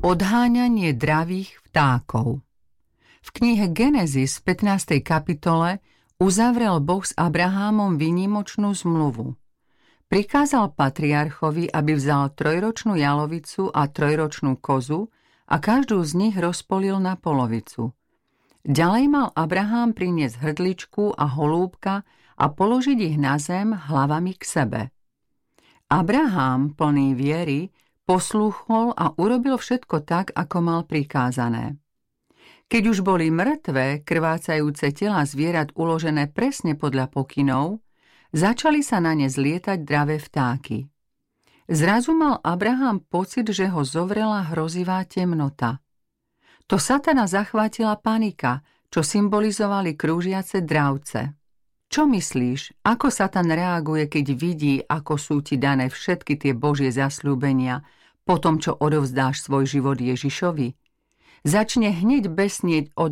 Odháňanie dravých vtákov. V knihe Genesis v 15. kapitole uzavrel Boh s Abrahámom výnimočnú zmluvu. Prikázal patriarchovi, aby vzal 3-ročnú jalovicu a 3-ročnú kozu a každú z nich rozpolil na polovicu. Ďalej mal Abrahám priniesť hrdličku a holúbka a položiť ich na zem hlavami k sebe. Abrahám, plný viery, poslúchol a urobil všetko tak, ako mal prikázané. Keď už boli mŕtve, krvácajúce tela zvierat uložené presne podľa pokynov, začali sa na ne zlietať dravé vtáky. Zrazu mal Abrahám pocit, že ho zovrela hrozivá temnota. To satana zachvátila panika, čo symbolizovali krúžiace dravce. Čo myslíš, ako Satan reaguje, keď vidí, ako sú ti dané všetky tie Božie zasľúbenia, po tom, čo odovzdáš svoj život Ježišovi? Začne hneď besnieť od